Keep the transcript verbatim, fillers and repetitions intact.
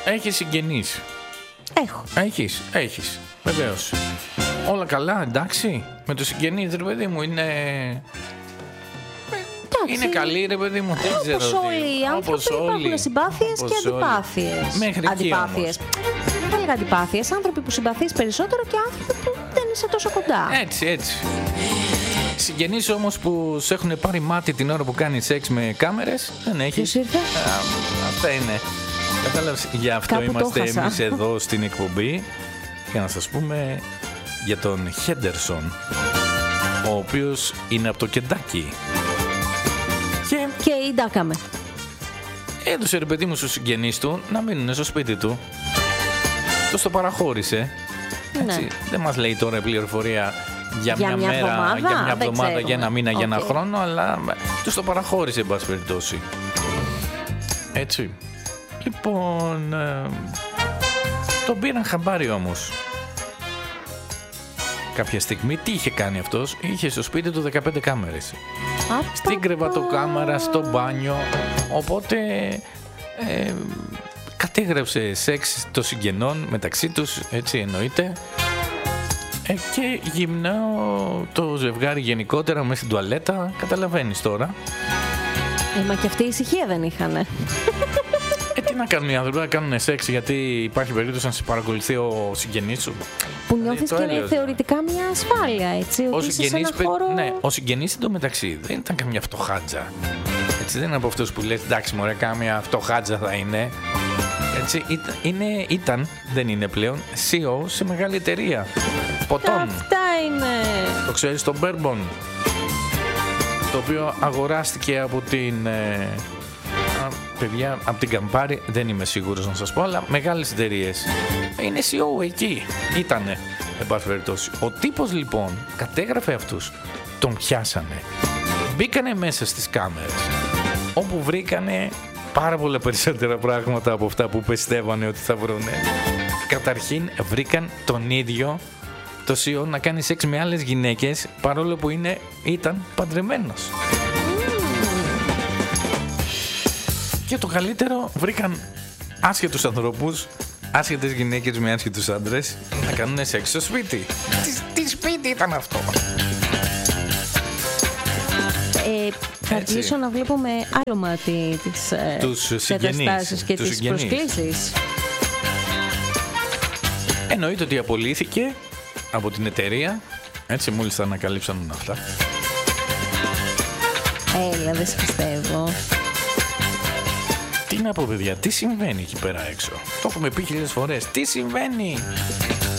Έχεις συγγενείς? Έχω. Έχεις, έχεις, βεβαίως. Όλα καλά, εντάξει. Με το συγγενείς, ρε παιδί μου, είναι... Είναι καλή, ρε παιδί μου, δεν ξέρω. Όπως όλοι οι άνθρωποι υπάρχουν συμπάθειες και αντιπάθειες. Μέχρι εκεί αντιπάθειες. Δεν θα έλεγα αντιπάθειες. Άνθρωποι που συμπαθείς περισσότερο και άνθρωποι που δεν είσαι τόσο κοντά. Έτσι, έτσι. Συγγενείς όμως που σε έχουν πάρει μάτι την ώρα που κάνεις σεξ με κάμερες, δεν έχεις. Ποιος ήρθε? Α, αυτά είναι. Κατάλαβες, γι' αυτό Κάπου είμαστε το χάσα. εμείς εδώ στην εκπομπή. Για να σας πούμε για τον Χέντερσον, ο οποίος είναι από το Κεντάκι. Και, Και ιντάκαμε. έδωσε, ρε παιδί μου, στους συγγενείς του να μείνουν στο σπίτι του. Τους το παραχώρησε. Έτσι. Ναι. Δεν μας λέει τώρα η πληροφορία για, Για μια, μια μέρα, εβδομάδα? για μια Δεν εβδομάδα, για ένα μήνα, ξέρουμε. για ένα Οκ. χρόνο, αλλά τους το παραχώρησε, εν πάση περιπτώσει. Έτσι. Λοιπόν, ε, τον πήραν χαμπάρι όμως. Κάποια στιγμή τι είχε κάνει αυτός? Είχε στο σπίτι του δεκαπέντε κάμερες. Στην κρεβατοκάμαρα, στο μπάνιο. Οπότε ε, κατέγραψε σεξ των συγγενών μεταξύ τους, έτσι εννοείται. Ε, και γυμνάω το ζευγάρι γενικότερα μέσα στην τουαλέτα. Καταλαβαίνεις τώρα. Ε, μα και αυτή η ησυχία δεν είχανε. Ε, τι να κάνουν οι άνθρωποι, να κάνουν σεξ γιατί υπάρχει περίπτωση να σε παρακολουθεί ο συγγενής σου. Που νιώθεις το και έλεος. θεωρητικά μια ασφάλεια, έτσι. Ο Ότι είσαι σε συγγενής, ένα παι- χώρο... ναι, ο συγγενής εντωμεταξύ δεν ήταν καμιά φτωχάτζα. Έτσι, δεν είναι από αυτούς που λες εντάξει μωρέ, κάμια φτωχάτζα θα είναι. Έτσι, ήταν, είναι, ήταν, δεν είναι πλέον, σι ι ο σε μεγάλη εταιρεία ποτών. Αυτά είναι. Το ξέρεις, το Bourbon, το οποίο αγοράστηκε από την ε, α, παιδιά, από την Campari, δεν είμαι σίγουρος να σας πω, αλλά μεγάλες εταιρείες. Είναι σι ι ο εκεί, ήτανε, εν πάση περιπτώσει. Ο τύπος λοιπόν κατέγραφε αυτούς, τον πιάσανε, μπήκανε μέσα στις κάμερες, όπου βρήκανε πάρα πολλά περισσότερα πράγματα από αυτά που πιστεύανε ότι θα βρούνε. Καταρχήν βρήκαν τον ίδιο το σι ι ο να κάνει σεξ με άλλες γυναίκες, παρόλο που είναι, ήταν παντρεμένος. Και το καλύτερο, βρήκαν άσχετους ανθρώπους, άσχετες γυναίκες με άσχετους άντρες να κάνουν σεξ στο σπίτι. Τι, τι σπίτι ήταν αυτό? Ε, θα Έτσι. αρχίσω να βλέπω με άλλο μάτι τις ε, Τους συγγενείς, καταστάσεις και τους τις συγγενείς. προσκλήσεις. Εννοείται ότι απολύθηκε από την εταιρεία. Έτσι, μόλις θα ανακαλύψαν αυτά. Έλα, δεν σε πιστεύω. Τι να πω, παιδιά, τι συμβαίνει εκεί πέρα έξω? Το έχουμε πει χίλιες φορές. Τι συμβαίνει?